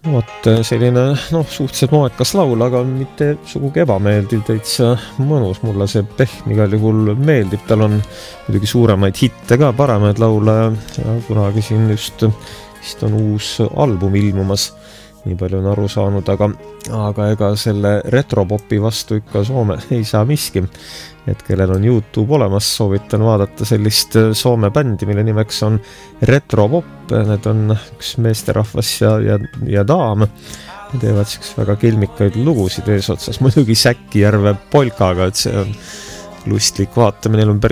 Vot selline, suhteliselt moekas laul, aga mitte sugugi ebameeldiv, täitsa mõnus. Mulle see Pehn igal juhul meeldib, tal on muidugi suuremaid hitte ka, paremaid laule ja kunagi siin just on uus album ilmumas, nii palju on aru saanud, aga ega selle retropopi vastu ikka Soome ei saa miski. Et kellel on YouTube olemas, soovitan vaadata sellist Soome bändi, mille nimeks on Retropop. Need on üks meesterahvas ja daam. Need teevad siuks väga kelmikaid lugusid eesotsas, muidugi Säkkijärve polkaga, et see on lustlik vaatamine. Neil on päris